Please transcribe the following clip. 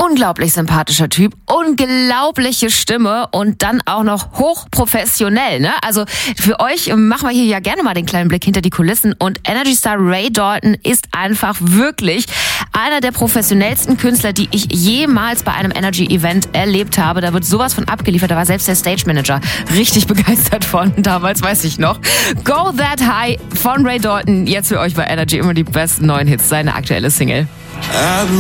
unglaublich sympathischer Typ, unglaubliche Stimme und dann auch noch hochprofessionell, ne? Also für euch machen wir hier ja gerne mal den kleinen Blick hinter die Kulissen und Energy Star Ray Dalton ist einfach wirklich einer der professionellsten Künstler, die ich jemals bei einem Energy-Event erlebt habe. Da wird sowas von abgeliefert, da war selbst der Stage Manager richtig begeistert von, damals weiß ich noch. Go That High von Ray Dalton, jetzt für euch bei Energy immer die besten neuen Hits, seine aktuelle Single.